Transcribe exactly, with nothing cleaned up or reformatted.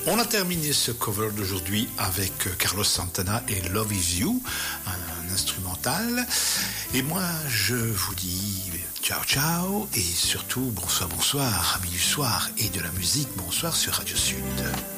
On a terminé ce cover d'aujourd'hui avec Carlos Santana et Love Is You, un instrumental. Et moi, je vous dis ciao ciao et surtout bonsoir bonsoir, amis du soir et de la musique, bonsoir sur Radio Sud.